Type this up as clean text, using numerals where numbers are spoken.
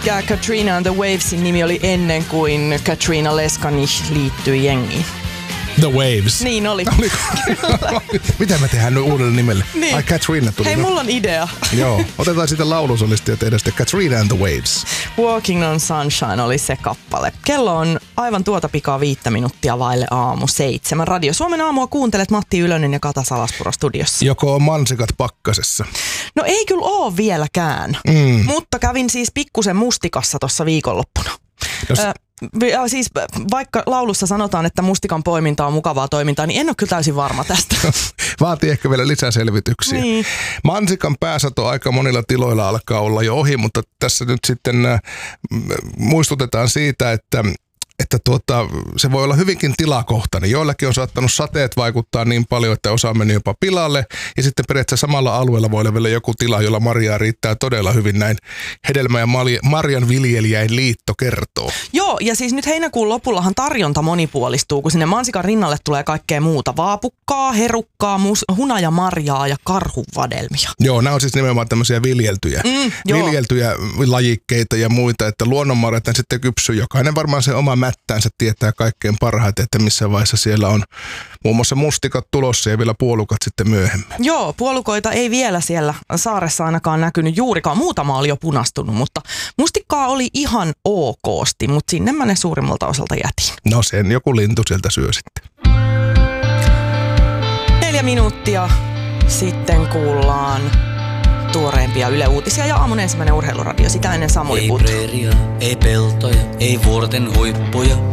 Ja Katrina and the Wavesin nimi oli ennen kuin Katrina Leskanich liittyi jengiin. The Waves. Niin oli. Mitä me tehdään nyt uudelle nimelle? Niin. Ai Katrina tuli. Hei, mulla on idea. Joo, otetaan sitten laulusolisti ja tehdään sitten Katrina and the Waves. Walking on Sunshine oli se kappale. Kello on aivan tuota pikaa 5 minuuttia vaille aamu 7. Radio Suomen aamua kuuntelet Matti Ylönen ja Kata Salaspuro studiossa. Joko on mansikat pakkasessa? No ei kyllä oo vieläkään, mutta kävin siis pikkusen mustikassa tuossa viikonloppuna. Siis vaikka laulussa sanotaan, että mustikan poiminta on mukavaa toimintaa, niin en ole kyllä täysin varma tästä. Vaatii ehkä vielä lisäselvityksiä. Niin. Mansikan pääsato aika monilla tiloilla alkaa olla jo ohi, mutta tässä nyt sitten muistutetaan siitä, että se voi olla hyvinkin tilakohtainen. Joillakin on saattanut sateet vaikuttaa niin paljon, että osa meni jopa pilalle. Ja sitten periaatteessa samalla alueella voi olla vielä joku tila, jolla marjaa riittää todella hyvin, näin Hedelmä- ja marjan viljelijäin liitto kertoo. Joo, ja siis nyt heinäkuun lopullahan tarjonta monipuolistuu, kun sinne mansikan rinnalle tulee kaikkea muuta. Vaapukkaa, herukkaa, hunajamarjaa ja karhuvadelmia. Joo, nämä on siis nimenomaan tämmöisiä viljeltyjä lajikkeita ja muita, että luonnonmarjat sitten kypsyy. Jokainen varmaan se oma mättäänsä tietää kaikkein parhaiten, että missä vaiheessa siellä on muun muassa mustikat tulossa ja vielä puolukat sitten myöhemmin. Joo, puolukoita ei vielä siellä saaressa ainakaan näkynyt juurikaan. Muutama oli jo punastunut, mutta mustikkaa oli ihan okosti, mutta sinne mä ne suurimmalta osalta jätin. No sen joku lintu sieltä syö sitten. 4 minuuttia sitten kuullaan tuoreimpia Yle Uutisia ja aamun ensimmäinen urheiluradio. Sitä ennen Samuli Putro. Ei preeria, ei peltoja, ei vuorten huippuja.